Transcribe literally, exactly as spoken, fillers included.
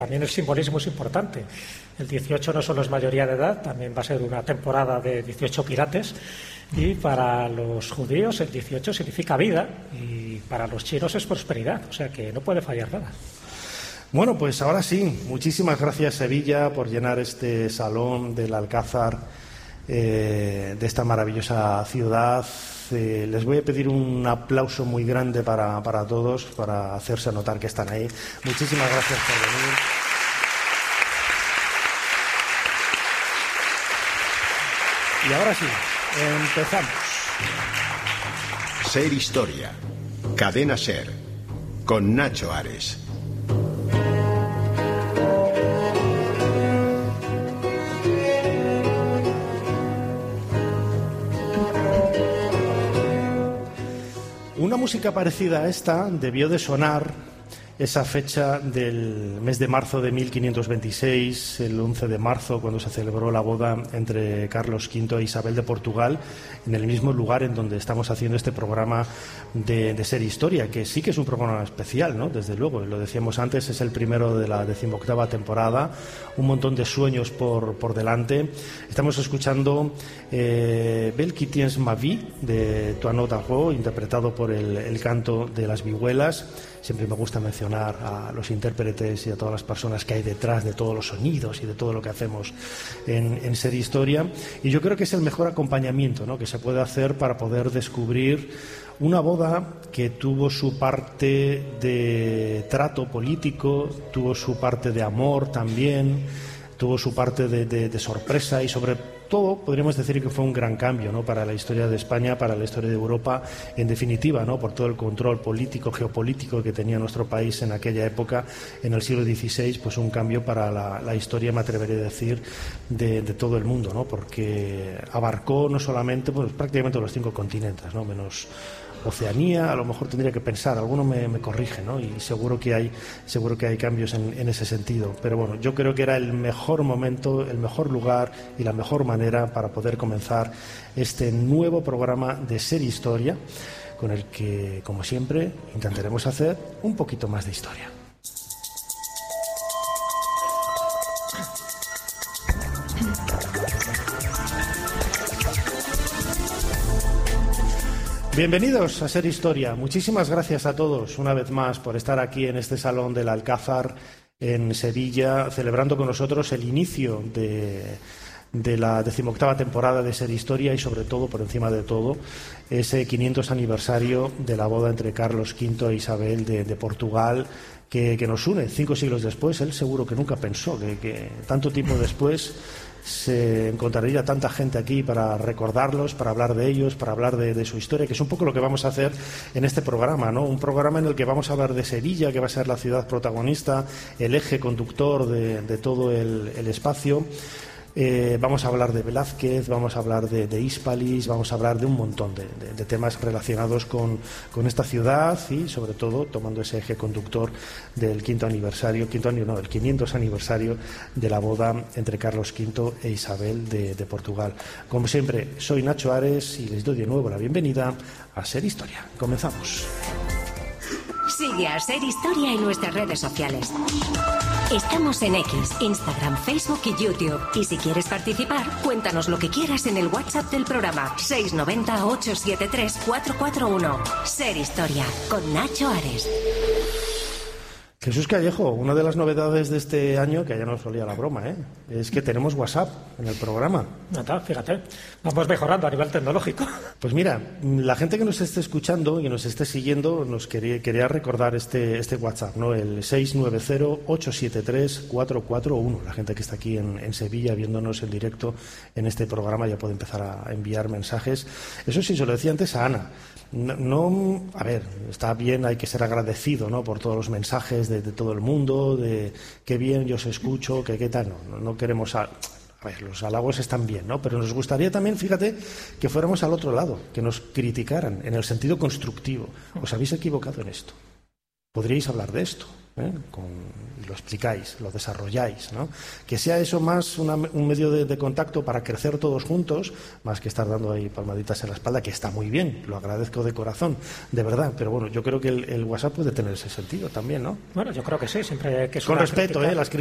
También el simbolismo es importante. El dieciocho no solo es mayoría de edad, también va a ser una temporada de dieciocho pirates. Y para los judíos el dieciocho significa vida y para los chinos es prosperidad. O sea que no puede fallar nada. Bueno, pues ahora sí. Muchísimas gracias, Sevilla, por llenar este salón del Alcázar, eh, de esta maravillosa ciudad. Eh, les voy a pedir un aplauso muy grande para, para todos, para hacerse notar que están ahí. Muchísimas gracias por venir. Y ahora sí, empezamos. Ser Historia, Cadena Ser, con Nacho Ares. Una música parecida a esta debió de sonar esa fecha del mes de marzo de mil quinientos veintiséis, el once de marzo, cuando se celebró la boda entre Carlos quinto e Isabel de Portugal, en el mismo lugar en donde estamos haciendo este programa de, de Ser Historia, que sí que es un programa especial, ¿no? Desde luego, lo decíamos antes, es el primero de la decimoctava temporada, un montón de sueños por, por delante. Estamos escuchando eh, Belle qui tient ma vie, de Toinot d'Argot, interpretado por el, el canto de las vihuelas. Siempre me gusta mencionar a los intérpretes y a todas las personas que hay detrás de todos los sonidos y de todo lo que hacemos en, en Ser Historia. Y yo creo que es el mejor acompañamiento, ¿no?, que se puede hacer para poder descubrir una boda que tuvo su parte de trato político, tuvo su parte de amor también, tuvo su parte de, de, de sorpresa y sobre todo podríamos decir que fue un gran cambio, ¿no?, para la historia de España, para la historia de Europa, en definitiva, ¿no?, por todo el control político, geopolítico que tenía nuestro país en aquella época, en el siglo dieciséis, pues un cambio para la, la historia, me atrevería a decir, de, de todo el mundo, ¿no?, porque abarcó no solamente, pues prácticamente los cinco continentes, ¿no?, menos Oceanía, a lo mejor tendría que pensar, alguno me, me corrige, ¿no?, y seguro que hay, seguro que hay cambios en, en ese sentido. Pero bueno, yo creo que era el mejor momento, el mejor lugar y la mejor manera para poder comenzar este nuevo programa de Ser Historia, con el que, como siempre, intentaremos hacer un poquito más de historia. Bienvenidos a Ser Historia. Muchísimas gracias a todos una vez más por estar aquí en este salón del Alcázar en Sevilla, celebrando con nosotros el inicio de, de la decimoctava temporada de Ser Historia y sobre todo, por encima de todo, ese quinientos aniversario de la boda entre Carlos quinto e Isabel de, de Portugal, que, que nos une cinco siglos después. Él seguro que nunca pensó que, que tanto tiempo después se encontraría tanta gente aquí para recordarlos, para hablar de ellos, para hablar de, de su historia, que es un poco lo que vamos a hacer en este programa, ¿no? Un programa en el que vamos a hablar de Sevilla, que va a ser la ciudad protagonista, el eje conductor de, de todo el, el espacio. Eh, vamos a hablar de Velázquez, vamos a hablar de, de Hispalis, vamos a hablar de un montón de, de, de temas relacionados con, con esta ciudad y sobre todo tomando ese eje conductor del quinto aniversario, quinto año no, el quinientos aniversario de la boda entre Carlos quinto e Isabel de, de Portugal. Como siempre, soy Nacho Ares y les doy de nuevo la bienvenida a Ser Historia. Comenzamos. Sigue a Ser Historia en nuestras redes sociales. Estamos en X, Instagram, Facebook y YouTube. Y si quieres participar, cuéntanos lo que quieras en el WhatsApp del programa seis nueve cero, ocho siete tres, cuatro cuatro uno. Ser Historia, con Nacho Ares. Jesús Callejo, una de las novedades de este año, que ya no solía la broma, ¿eh?, es que tenemos WhatsApp en el programa. Nada, fíjate, vamos mejorando a nivel tecnológico. Pues mira, la gente que nos esté escuchando y que nos esté siguiendo, nos quería, quería recordar este, este WhatsApp, ¿no?, el seis nueve cero, ocho siete tres, cuatro cuatro uno. La gente que está aquí en, en Sevilla viéndonos en directo en este programa ya puede empezar a enviar mensajes. Eso sí, se lo decía antes a Ana. No, no, a ver, está bien, hay que ser agradecido, ¿no?, por todos los mensajes de, de todo el mundo, de qué bien yo os escucho, que qué tal. No, no queremos a, a ver, los halagos están bien, ¿no?, pero nos gustaría también, fíjate, que fuéramos al otro lado, que nos criticaran en el sentido constructivo. Os habéis equivocado en esto. Podríais hablar de esto. ¿eh? Con, lo explicáis, lo desarrolláis, ¿no? Que sea eso más una, un medio de, de contacto para crecer todos juntos, más que estar dando ahí palmaditas en la espalda, que está muy bien, lo agradezco de corazón, de verdad, pero bueno, yo creo que el, el WhatsApp puede tener ese sentido también, ¿no? Bueno, yo creo que sí, siempre que es con una respeto, crítica. ¿eh? Las